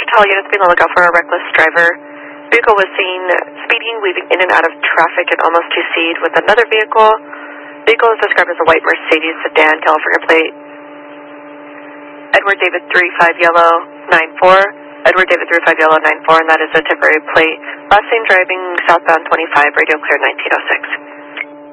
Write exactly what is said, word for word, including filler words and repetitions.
All units being on the lookout for a reckless driver. Vehicle was seen speeding, weaving in and out of traffic and almost to Seed with another vehicle. Vehicle is described as a white Mercedes sedan, California plate. Edward David three five yellow nine four. Edward David three five yellow nine four, and that is a temporary plate. Last seen driving southbound twenty-five, radio clear nineteen oh six.